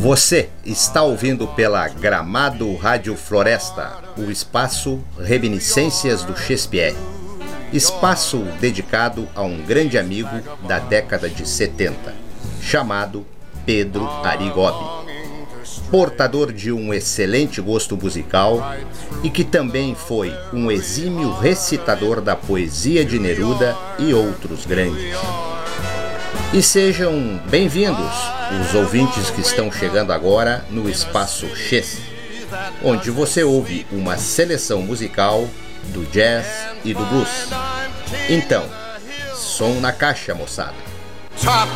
Você está ouvindo pela Gramado Rádio Floresta, o espaço Reminiscências do Shakespeare. Espaço dedicado a um grande amigo da década de 70, chamado Pedro Arigobi. Portador de um excelente gosto musical e que também foi um exímio recitador da poesia de Neruda e outros grandes. E sejam bem-vindos os ouvintes que estão chegando agora no Espaço Chess, onde você ouve uma seleção musical do jazz e do blues. Então, som na caixa, moçada.